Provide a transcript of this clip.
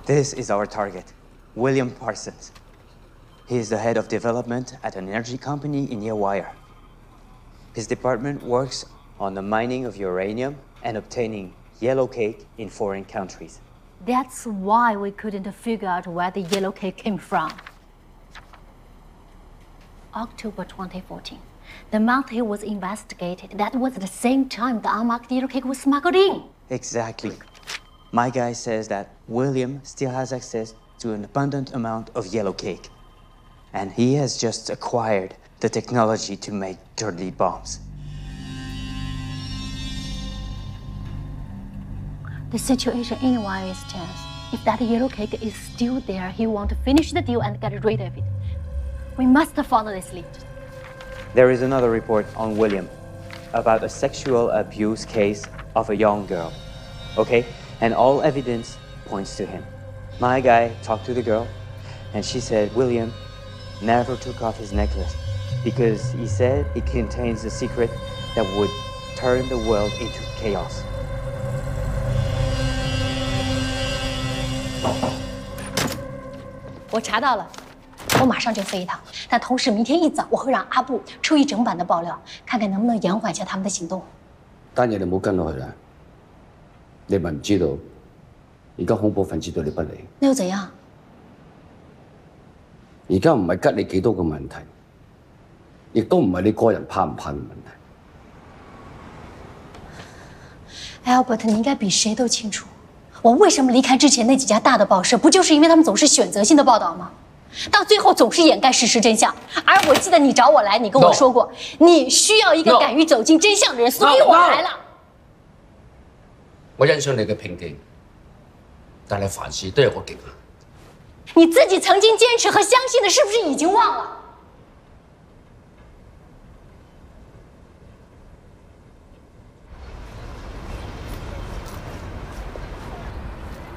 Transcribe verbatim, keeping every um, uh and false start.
This is our target, William Parsons. He is the head of development at an energy company in Nearwire. His department works on the mining of uranium and obtaining yellow cake in foreign countries. That's why we couldn't figure out where the yellow cake came from. October twenty fourteen, the month he was investigated, that was the same time the unmarked yellow cake was smuggled in. Exactly. My guy says that William still has access to an abundant amount of yellow cake. And he has just acquired the technology to make deadly bombs. The situation in Nearwire is tense. If that yellow cake is still there, he wants to finish the deal and get rid of it. We must follow this lead. There is another report on William about a sexual abuse case of a young girl. Okay? And all evidence points to him. My guy talked to the girl, and she said William never took off his necklace because he said it contains a secret that would turn the world into chaos. 我查到了，我马上就飞一趟。但同时，明天一早我会让阿布出一整版的爆料，看看能不能延缓一下他们的行动。 單嘢你唔好跟落去啦，你咪唔知道，而家恐怖分子對你不利。 那又怎樣？ 而家唔係吉你幾多個問題，亦都唔係你個人怕唔怕嘅問題。 Albert， 你應該比誰都清楚，我為什麼離開之前那幾家大的報社，不就是因為他們總是選擇性的報道嗎？到最後總是掩蓋事實真相。而我記得你找我來，你跟我說過， no. 你需要一個敢於走進真相的人， no. 所以我來了。No. 我欣賞你嘅拼勁，但係凡事都有個極限。 你自己曾經堅持和相信的，是不是已經忘了？